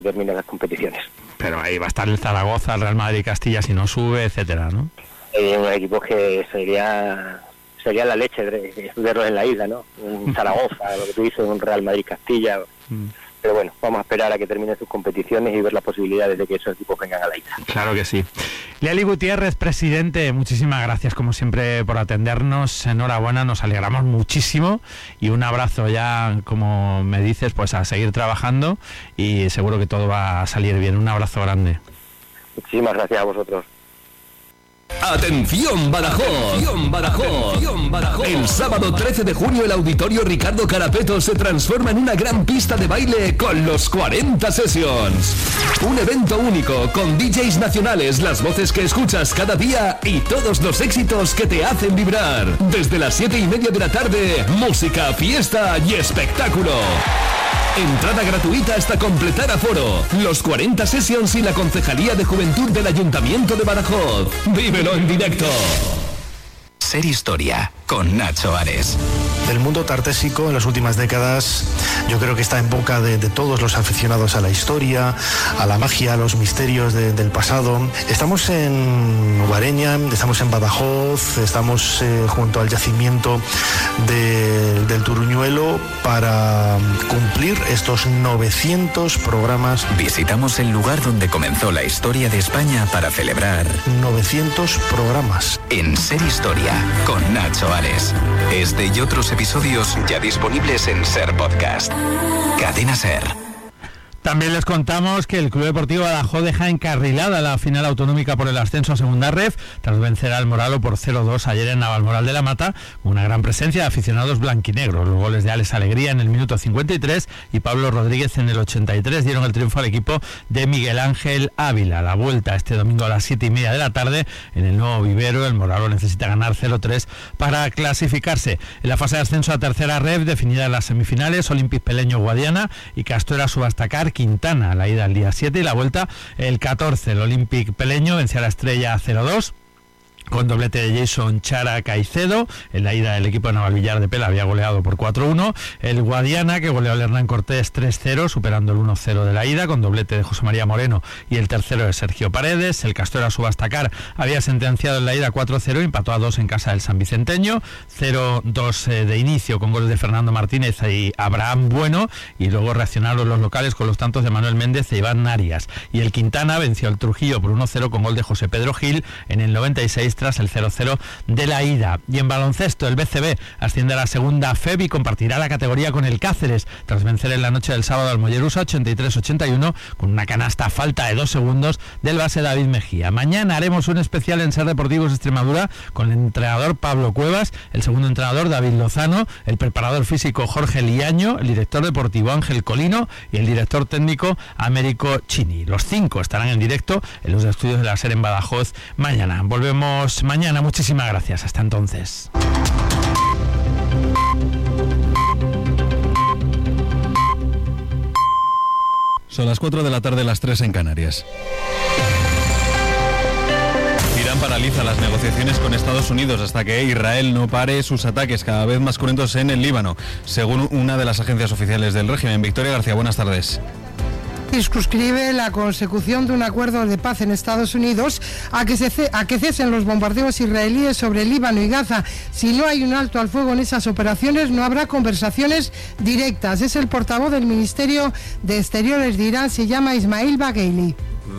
terminen las competiciones. Pero ahí va a estar el Zaragoza, el Real Madrid y Castilla si no sube, etcétera, ¿no? Un equipo que sería la leche de verlos en la isla, ¿no? Un Zaragoza, lo que tú dices, un Real Madrid Castilla. Pero bueno, vamos a esperar a que terminen sus competiciones y ver las posibilidades de que esos equipos vengan a la isla. Claro que sí. Leali Gutiérrez, presidente, muchísimas gracias como siempre por atendernos. Enhorabuena, nos alegramos muchísimo y un abrazo ya, como me dices, pues a seguir trabajando y seguro que todo va a salir bien. Un abrazo grande. Muchísimas gracias a vosotros. ¡Atención Badajoz! ¡Atención Badajoz! ¡Atención Badajoz! El sábado 13 de junio el Auditorio Ricardo Carapeto se transforma en una gran pista de baile con los 40 Sessions. Un evento único con DJs nacionales, las voces que escuchas cada día y todos los éxitos que te hacen vibrar. Desde las 7:30 de la tarde, música, fiesta y espectáculo. Entrada gratuita hasta completar aforo. Los 40 Sessions y la Concejalía de Juventud del Ayuntamiento de Badajoz. ¡Vívelo en directo! Ser Historia, con Nacho Ares. El mundo tartésico en las últimas décadas yo creo que está en boca de todos los aficionados a la historia, a la magia, a los misterios del pasado. Estamos en Guareña, estamos en Badajoz, estamos junto al yacimiento del Turuñuelo para cumplir estos 900 programas. Visitamos el lugar donde comenzó la historia de España para celebrar 900 programas. En Ser Historia, con Nacho Ares. Este y otros episodios ya disponibles en Ser Podcast. Cadena Ser. También les contamos que el Club Deportivo Badajoz deja encarrilada la final autonómica por el ascenso a Segunda Ref tras vencer al Moralo por 0-2 ayer en Navalmoral de la Mata, con una gran presencia de aficionados blanquinegros. Los goles de Alex Alegría en el minuto 53 y Pablo Rodríguez en el 83 dieron el triunfo al equipo de Miguel Ángel Ávila. La vuelta este domingo a las 7:30 de la tarde en el nuevo vivero. El Moralo necesita ganar 0-3 para clasificarse. En la fase de ascenso a Tercera Ref, definida en las semifinales, Olympic Peleño Guadiana y Castuera Subastacar Quintana. La ida el día 7 y la vuelta el 14. El Olympic Peleño venció a la Estrella 0-2 con doblete de Jason Chara Caicedo. En la ida el equipo de Navalvillar de Pela había goleado por 4-1. El Guadiana, que goleó al Hernán Cortés 3-0, superando el 1-0 de la ida, con doblete de José María Moreno y el tercero de Sergio Paredes. El Castuera Subastacar había sentenciado en la ida 4-0, empató a 2 en casa del San Vicenteño, 0-2 de inicio con goles de Fernando Martínez y Abraham Bueno, y luego reaccionaron los locales con los tantos de Manuel Méndez e Iván Arias. Y el Quintana venció al Trujillo por 1-0 con gol de José Pedro Gil en el 96 tras el 0-0 de la ida. Y en baloncesto, el BCB asciende a la segunda FEB y compartirá la categoría con el Cáceres tras vencer en la noche del sábado al Mollerusa 83-81 con una canasta a falta de 2 segundos del base David Mejía. Mañana haremos un especial en Ser Deportivos Extremadura con el entrenador Pablo Cuevas, el segundo entrenador David Lozano, el preparador físico Jorge Liaño, el director deportivo Ángel Colino y el director técnico Américo Chini. Los 5 estarán en directo en los estudios de la SER en Badajoz mañana. Volvemos mañana. Muchísimas gracias. Hasta entonces. Son las 4 de la tarde, las 3 en Canarias. Irán paraliza las negociaciones con Estados Unidos hasta que Israel no pare sus ataques cada vez más cruentos en el Líbano, según una de las agencias oficiales del régimen. Victoria García, buenas tardes. Circunscribe la consecución de un acuerdo de paz en Estados Unidos a que cesen los bombardeos israelíes sobre Líbano y Gaza. Si no hay un alto al fuego en esas operaciones, no habrá conversaciones directas. Es el portavoz del Ministerio de Exteriores de Irán, se llama Ismail Bagheili.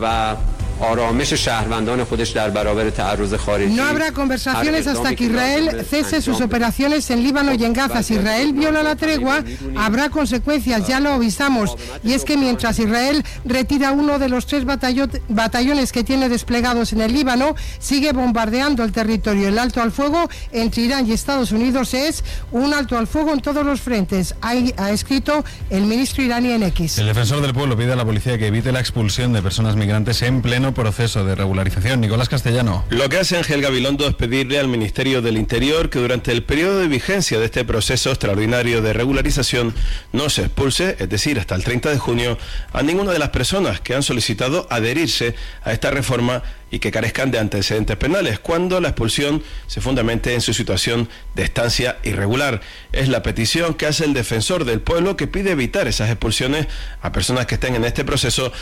No habrá conversaciones hasta que Israel cese sus operaciones en Líbano y en Gaza. Si Israel viola la tregua, habrá consecuencias, ya lo avisamos. Y es que mientras Israel retira uno de los 3 batallones que tiene desplegados en el Líbano, sigue bombardeando el territorio. El alto al fuego entre Irán y Estados Unidos es un alto al fuego en todos los frentes, ha escrito el ministro iraní en X. El defensor del pueblo pide a la policía que evite la expulsión de personas migrantes en plena pleno proceso de regularización. Nicolás Castellano. Lo que hace Ángel Gabilondo es pedirle al Ministerio del Interior que durante el periodo de vigencia de este proceso extraordinario de regularización no se expulse, es decir, hasta el 30 de junio, a ninguna de las personas que han solicitado adherirse a esta reforma y que carezcan de antecedentes penales, cuando la expulsión se fundamente en su situación de estancia irregular. Es la petición que hace el defensor del pueblo, que pide evitar esas expulsiones a personas que estén en este proceso